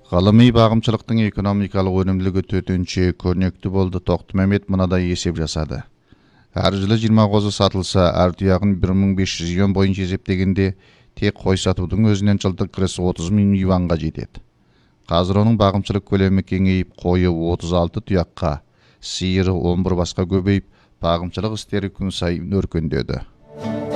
Ғылыми бағымшылықтың экономикалық өнімділігі төтенше көрнекті болды. Тоқтымәмет мынадай есеп жасады. Әр жылы 20 қозы сатылса, әр тұяғын 1500 юан бойынша есептегенде, тек қой сатудың өзінен жылдық кірісі 30 000 юанға жетеді. Қазір оның бағымшылық көлемі кеңейіп, қойы 36 тұяққа, сиыры 11 басқа көбейіп, бағымшылық істері күн сайын өркендеді.